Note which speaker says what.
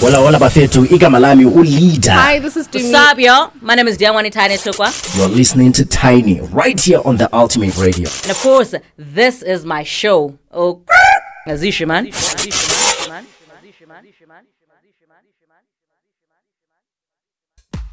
Speaker 1: Hola bafethu, igama lami uLeader.
Speaker 2: Hi, this is Demi.
Speaker 3: What's up, y'all? My name is Diamwani Tiny Tukwa.
Speaker 1: You're listening to Tiny right here on the Ultimate Radio.
Speaker 3: And of course, this is my show. Oh, Azishiman.